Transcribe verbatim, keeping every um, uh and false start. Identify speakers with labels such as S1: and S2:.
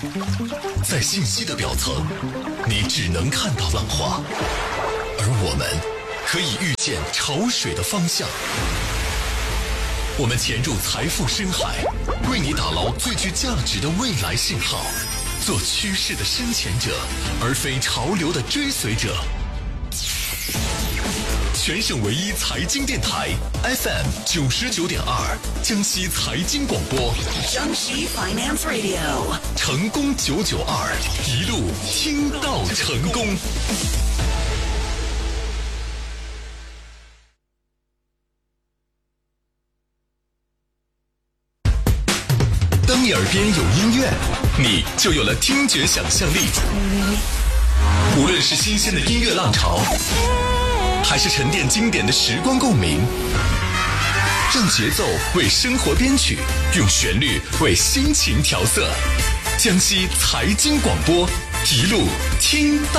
S1: 在信息的表层，你只能看到浪花，而我们可以预见潮水的方向。我们潜入财富深海，为你打牢最具价值的未来信号，做趋势的深潜者，而非潮流的追随者。全省唯一财经电台 F M 九十九点二，江西财经广播，
S2: 江西 Finance Radio，
S1: 成功九九二，一路听到成功。当你耳边有音乐，你就有了听觉想象力。无论是新鲜的音乐浪潮，还是沉淀经典的时光共鸣，让节奏为生活编曲，用旋律为心情调色。江西财经广播，一路听到